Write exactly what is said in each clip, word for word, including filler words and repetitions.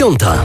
Piąta.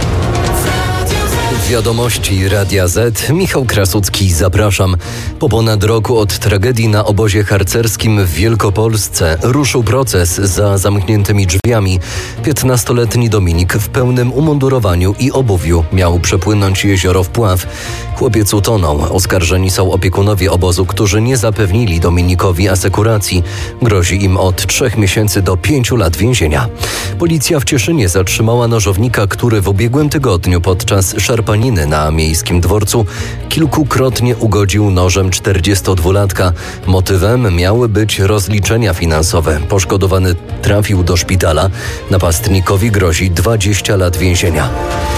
Wiadomości Radia Z. Michał Krasucki, zapraszam. Po ponad roku od tragedii na obozie harcerskim w Wielkopolsce ruszył proces za zamkniętymi drzwiami. piętnastoletni Dominik w pełnym umundurowaniu i obuwiu miał przepłynąć jezioro Wpław. Chłopiec utonął. Oskarżeni są opiekunowie obozu, którzy nie zapewnili Dominikowi asekuracji. Grozi im od trzech miesięcy do pięciu lat więzienia. Policja w Cieszynie zatrzymała nożownika, który w ubiegłym tygodniu podczas szarpaniny na miejskim dworcu kilkukrotnie ugodził nożem czterdziestodwulatka. Motywem miały być rozliczenia finansowe. Poszkodowany trafił do szpitala. Napastnikowi grozi dwadzieścia lat więzienia.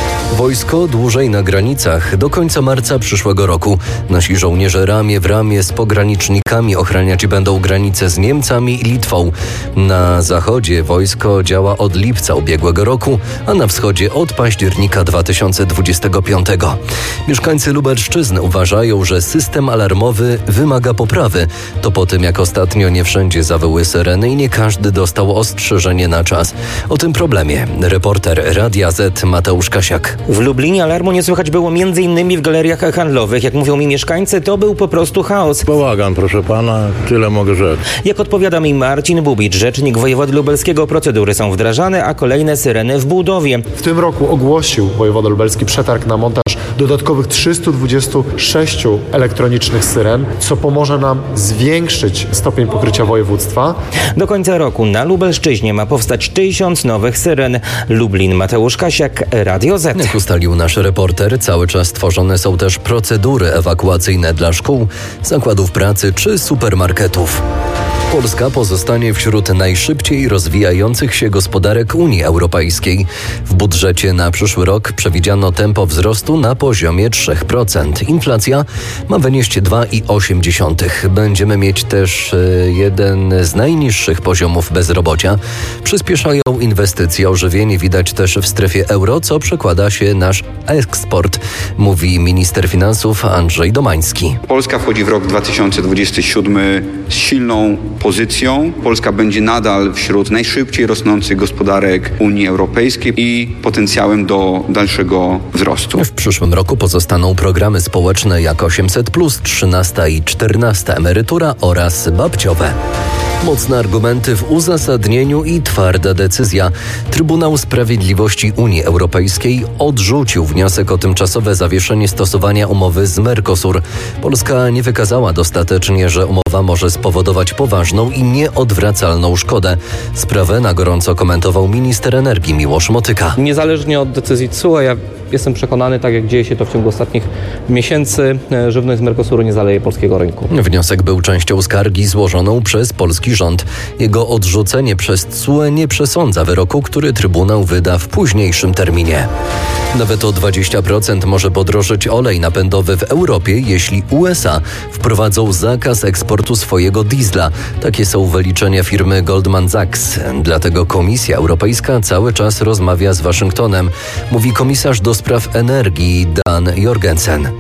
Wojsko dłużej na granicach. Do końca marca przyszłego roku nasi żołnierze ramię w ramię z pogranicznikami ochraniać będą granice z Niemcami i Litwą. Na zachodzie wojsko działa od lipca ubiegłego roku, a na wschodzie od października dwa tysiące dwudziestego piątego. Mieszkańcy Lubelszczyzny uważają, że system alarmowy wymaga poprawy. To po tym, jak ostatnio nie wszędzie zawyły syreny i nie każdy dostał ostrzeżenie na czas. O tym problemie reporter Radia Z Mateusz Kasiak. W Lublinie alarmu nie słychać było między innymi w galeriach handlowych. Jak mówią mi mieszkańcy, to był po prostu chaos. Bałagan, proszę pana, tyle mogę rzec. Jak odpowiada mi Marcin Bubicz, rzecznik wojewody lubelskiego, procedury są wdrażane, a kolejne syreny w budowie. W tym roku ogłosił wojewoda lubelski przetarg na montaż dodatkowych trzystu dwudziestu sześciu elektronicznych syren, co pomoże nam zwiększyć stopień pokrycia województwa. Do końca roku na Lubelszczyźnie ma powstać tysiąc nowych syren. Lublin, Mateusz Kasiak, Radio Z. Jak ustalił nasz reporter, cały czas tworzone są też procedury ewakuacyjne dla szkół, zakładów pracy czy supermarketów. Polska pozostanie wśród najszybciej rozwijających się gospodarek Unii Europejskiej. W budżecie na przyszły rok przewidziano tempo wzrostu na poziomie trzy procent. Inflacja ma wynieść dwa przecinek osiem. Będziemy mieć też jeden z najniższych poziomów bezrobocia. Przyspieszają inwestycje, ożywienie widać też w strefie euro, co przekłada się na nasz eksport, mówi minister finansów Andrzej Domański. Polska wchodzi w rok dwa tysiące dwudziesty siódmy z silną pozycją. Polska będzie nadal wśród najszybciej rosnących gospodarek Unii Europejskiej i potencjałem do dalszego wzrostu. W przyszłym roku pozostaną programy społeczne jak osiemset plus, trzynasta i czternasta emerytura oraz babciowe. Mocne argumenty w uzasadnieniu i twarda decyzja. Trybunał Sprawiedliwości Unii Europejskiej odrzucił wniosek o tymczasowe zawieszenie stosowania umowy z Mercosur. Polska nie wykazała dostatecznie, że umowa może spowodować poważną i nieodwracalną szkodę. Sprawę na gorąco komentował minister energii Miłosz Motyka. Niezależnie od decyzji C U E, ja jestem przekonany, tak jak dzieje się to w ciągu ostatnich miesięcy, żywność z Mercosuru nie zaleje polskiego rynku. Wniosek był częścią skargi złożoną przez polski rząd. Jego odrzucenie przez C U E nie przesądza wyroku, który Trybunał wyda w późniejszym terminie. Nawet o dwadzieścia procent może podrożyć olej napędowy w Europie, jeśli U S A wprowadzą zakaz eksportu swojego diesla. Takie są wyliczenia firmy Goldman Sachs. Dlatego Komisja Europejska cały czas rozmawia z Waszyngtonem, mówi komisarz do spraw energii Dan Jorgensen.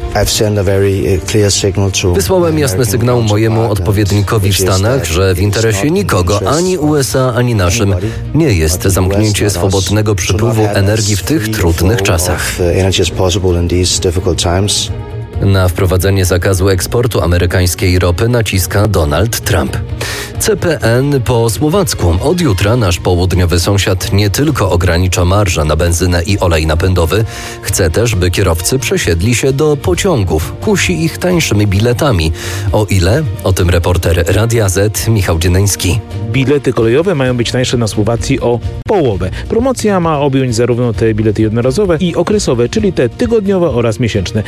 Wysłałem jasny sygnał mojemu odpowiednikowi w Stanach, że w interesie nikogo, ani U S A, ani naszym, nie jest zamknięcie swobodnego przepływu energii w tych trudnych czasach. Na wprowadzenie zakazu eksportu amerykańskiej ropy naciska Donald Trump. C P N po słowacku. Od jutra nasz południowy sąsiad nie tylko ogranicza marżę na benzynę i olej napędowy, chce też, by kierowcy przesiedli się do pociągów. Kusi ich tańszymi biletami. O ile? O tym reporter Radia Z Michał Dzieneński. Bilety kolejowe mają być tańsze na Słowacji o połowę. Promocja ma objąć zarówno te bilety jednorazowe i okresowe, czyli te tygodniowe oraz miesięczne.